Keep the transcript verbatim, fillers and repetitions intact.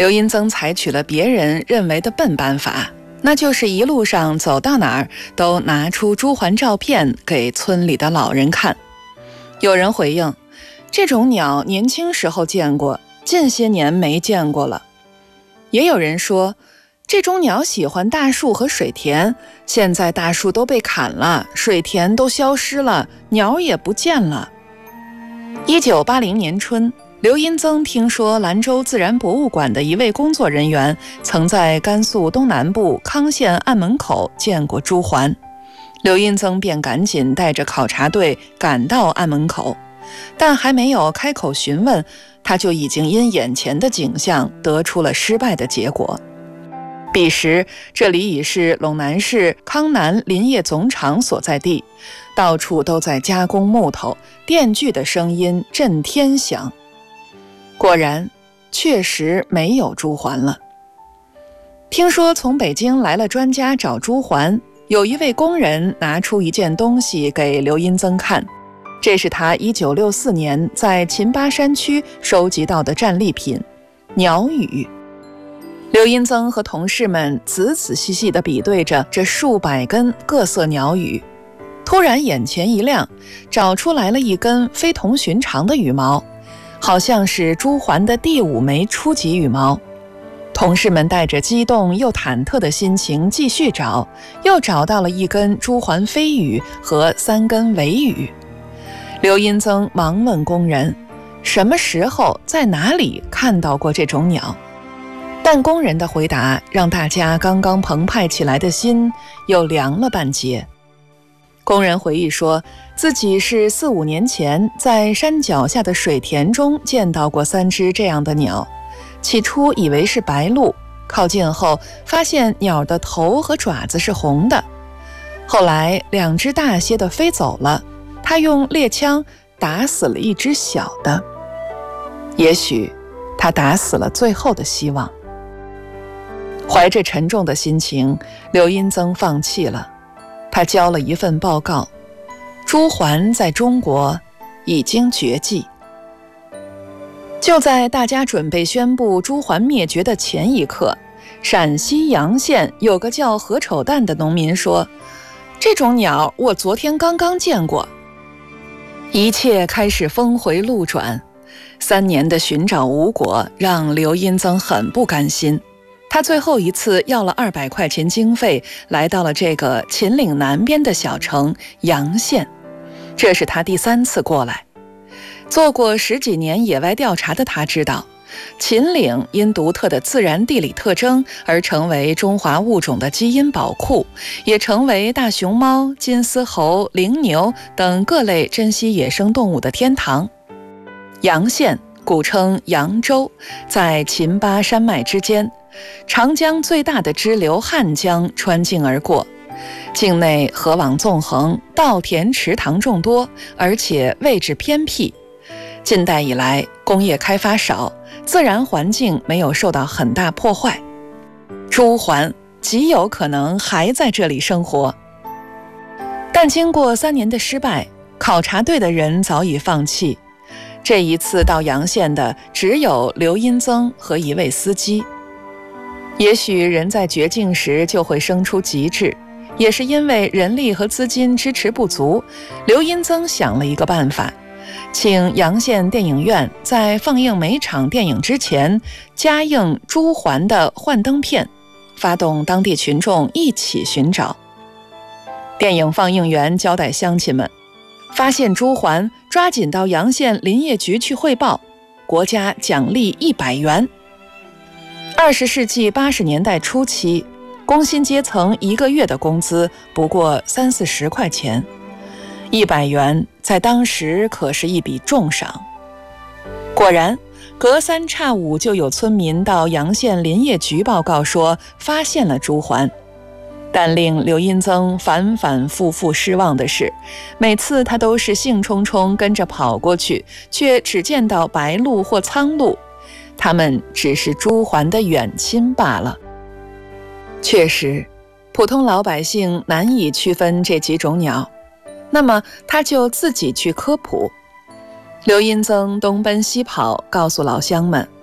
刘荫增采取了别人认为的笨办法，那就是一路上走到哪儿都拿出朱鹮照片给村里的老人看。有人回应，这种鸟年轻时候见过，近些年没见过了。也有人说，这种鸟喜欢大树和水田，现在大树都被砍了，水田都消失了，鸟也不见了。一九八零年春，刘荫增听说兰州自然博物馆的一位工作人员曾在甘肃东南部康县岸门口见过朱鹮，刘荫增便赶紧带着考察队赶到岸门口，但还没有开口询问，他就已经因眼前的景象得出了失败的结果。彼时这里已是陇南市康南林业总厂所在地，到处都在加工木头，电锯的声音震天响。果然，确实没有朱鹮了。听说从北京来了专家找朱鹮，有一位工人拿出一件东西给刘荫增看，这是他一九六四年在秦巴山区收集到的战利品——鸟语。刘荫增和同事们仔仔细细地比对着这数百根各色鸟语，突然眼前一亮，找出来了一根非同寻常的羽毛，好像是朱鹮的第五枚初级羽毛。同事们带着激动又忐忑的心情继续找，又找到了一根朱鹮飞羽和三根尾羽。刘荫增忙问工人，什么时候在哪里看到过这种鸟？但工人的回答让大家刚刚澎湃起来的心又凉了半截。工人回忆说，自己是四五年前在山脚下的水田中见到过三只这样的鸟，起初以为是白鹭，靠近后发现鸟的头和爪子是红的。后来两只大些的飞走了，他用猎枪打死了一只小的。也许他打死了最后的希望。怀着沉重的心情，刘荫增放弃了。他交了一份报告，朱鹮在中国已经绝迹。就在大家准备宣布朱鹮灭绝的前一刻，陕西洋县有个叫何丑蛋的农民说，这种鸟我昨天刚刚见过。一切开始峰回路转，三年的寻找无果，让刘荫增很不甘心。他最后一次要了二百块钱经费，来到了这个秦岭南边的小城洋县。这是他第三次过来。做过十几年野外调查的他知道，秦岭因独特的自然地理特征而成为中华物种的基因宝库，也成为大熊猫、金丝猴、羚牛等各类珍稀野生动物的天堂。洋县古称扬州，在秦巴山脉之间，长江最大的支流汉江穿境而过，境内河网纵横，稻田池塘众多，而且位置偏僻。近代以来，工业开发少，自然环境没有受到很大破坏，朱鹮极有可能还在这里生活。但经过三年的失败，考察队的人早已放弃。这一次到洋县的只有刘荫增和一位司机。也许人在绝境时就会生出极致，也是因为人力和资金支持不足，刘荫增想了一个办法，请洋县电影院在放映每场电影之前加映朱鹮的幻灯片，发动当地群众一起寻找。电影放映员交代乡亲们，发现朱鹮抓紧到洋县林业局去汇报，国家奖励一百元。二十世纪八十年代初期，工薪阶层一个月的工资不过三四十块钱，一百元在当时可是一笔重赏。果然，隔三差五就有村民到洋县林业局报告说发现了朱鹮。但令刘荫增反反复复失望的是，每次他都是兴冲冲跟着跑过去，却只见到白鹭或苍鹭，它们只是朱鹮的远亲罢了。确实，普通老百姓难以区分这几种鸟，那么他就自己去科普。刘荫增东奔西跑，告诉老乡们，